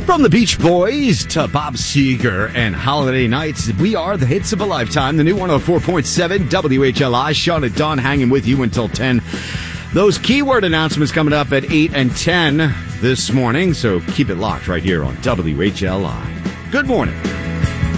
From the Beach Boys to Bob Seger and Holiday Nights, we are the hits of a lifetime. The new 104.7 WHLI. Sean and Dawn hanging with you until 10. Those keyword announcements coming up at 8 and 10 this morning, so keep it locked right here on WHLI. Good morning.